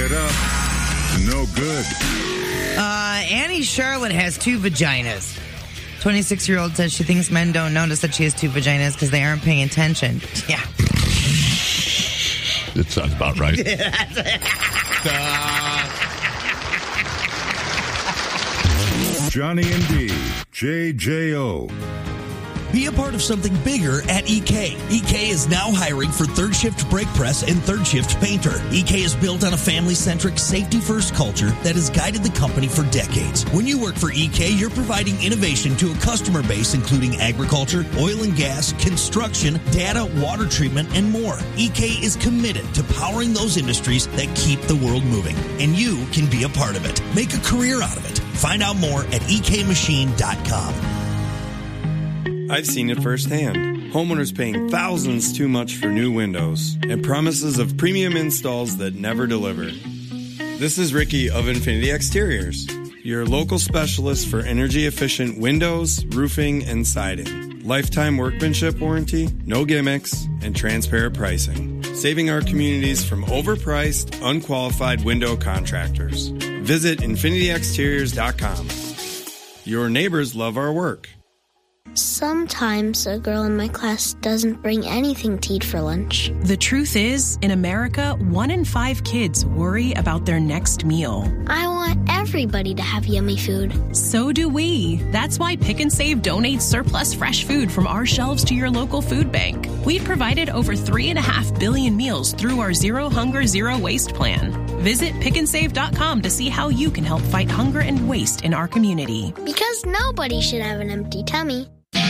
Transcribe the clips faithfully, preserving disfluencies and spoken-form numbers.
Get up. No good. Uh, Annie Charlotte has two vaginas. twenty-six-year-old says she thinks men don't notice that she has two vaginas because they aren't paying attention. Yeah. It sounds about right. Johnny and D, J J O. Be a part of something bigger at E K. E K is now hiring for third shift brake press and third shift painter. E K is built on a family-centric, safety-first culture that has guided the company for decades. When you work for E K, you're providing innovation to a customer base including agriculture, oil and gas, construction, data, water treatment, and more. E K is committed to powering those industries that keep the world moving, and you can be a part of it. Make a career out of it. Find out more at E K machine dot com. I've seen it firsthand. Homeowners paying thousands too much for new windows and promises of premium installs that never deliver. This is Ricky of Infinity Exteriors, your local specialist for energy-efficient windows, roofing, and siding. Lifetime workmanship warranty, no gimmicks, and transparent pricing. Saving our communities from overpriced, unqualified window contractors. Visit infinity exteriors dot com. Your neighbors love our work. Sometimes a girl in my class doesn't bring anything to eat for lunch. The truth is, in America, one in five kids worry about their next meal. I want everybody to have yummy food. So do we. That's why Pick and Save donates surplus fresh food from our shelves to your local food bank. We've provided over three and a half billion meals through our Zero Hunger, Zero Waste plan. Visit pick and save dot com to see how you can help fight hunger and waste in our community. Because nobody should have an empty tummy.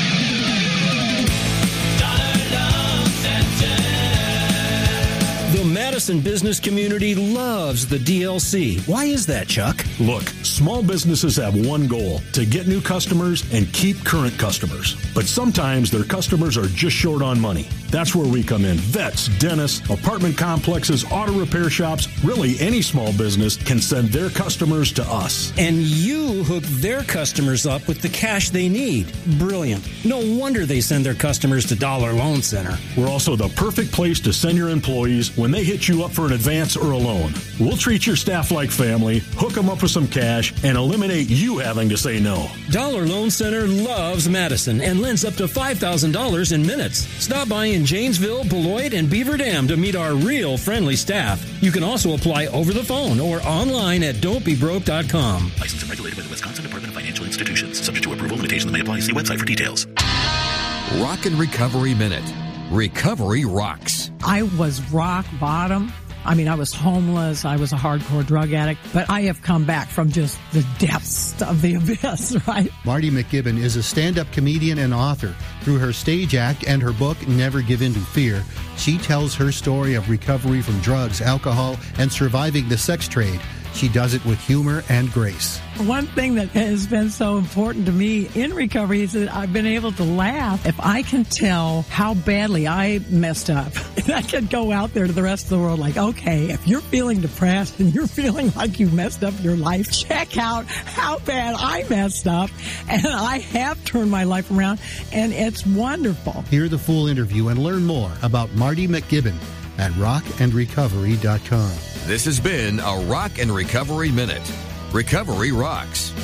The Madison business community loves the D L C. Why is that, Chuck? Look, small businesses have one goal, to get new customers and keep current customers. But sometimes their customers are just short on money. That's where we come in. Vets, dentists, apartment complexes, auto repair shops, really any small business can send their customers to us. And you hook their customers up with the cash they need. Brilliant. No wonder they send their customers to Dollar Loan Center. We're also the perfect place to send your employees when they hit you up for an advance or a loan. We'll treat your staff like family, hook them up with some cash, and eliminate you having to say no. Dollar Loan Center loves Madison and lends up to five thousand dollars in minutes. Stop by in Janesville, Beloit, and Beaver Dam to meet our real friendly staff. You can also apply over the phone or online at don't be broke dot com. Licensed and regulated by the Wisconsin Department of Financial Institutions. Subject to approval, limitations may apply. See website for details. Rock and Recovery Minute. Recovery rocks. I was rock bottom. I mean, I was homeless. I was a hardcore drug addict, but I have come back from just the depths of the abyss, right? Marty McGibbon is a stand-up comedian and author. Through her stage act and her book, Never Give In to Fear, she tells her story of recovery from drugs, alcohol, and surviving the sex trade. She does it with humor and grace. One thing that has been so important to me in recovery is that I've been able to laugh. If I can tell how badly I messed up, and I can go out there to the rest of the world like, okay, if you're feeling depressed and you're feeling like you messed up your life, check out how bad I messed up. And I have turned my life around, and it's wonderful. Hear the full interview and learn more about Marty McGibbon at rock and recovery dot com. This has been a Rock and Recovery Minute. Recovery rocks.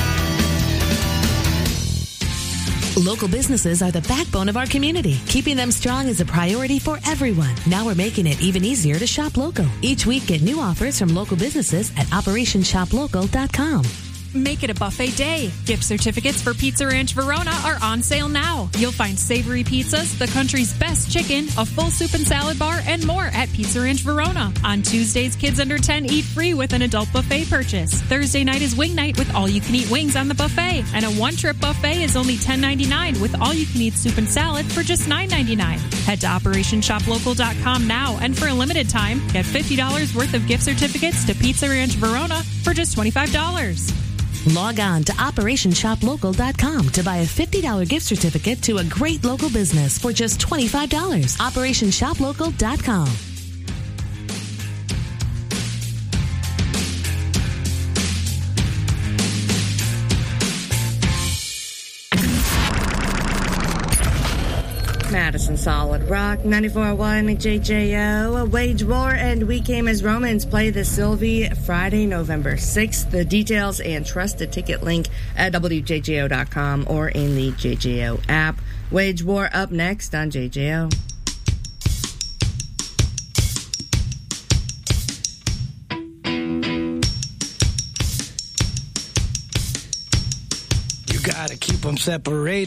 Local businesses are the backbone of our community. Keeping them strong is a priority for everyone. Now we're making it even easier to shop local. Each week, get new offers from local businesses at operation shop local dot com. Make it a buffet day. Gift certificates for Pizza Ranch Verona are on sale now. You'll find savory pizzas, the country's best chicken, a full soup and salad bar, and more at Pizza Ranch Verona. On Tuesdays, kids under ten eat free with an adult buffet purchase. Thursday night is wing night with all-you-can-eat wings on the buffet. And a one-trip buffet is only ten ninety-nine with all-you-can-eat soup and salad for just nine ninety-nine. Head to operation shop local dot com now, and for a limited time, get fifty dollars worth of gift certificates to Pizza Ranch Verona for just twenty-five dollars. Log on to operation shop local dot com to buy a fifty dollars gift certificate to a great local business for just twenty-five dollars. operation shop local dot com. Madison Solid Rock, ninety-four point one J J O, a Wage War, and We Came as Romans play the Sylvie Friday, November sixth. The details and trusted ticket link at W J J O dot com or in the J J O app. Wage War up next on J J O. You gotta keep them separated.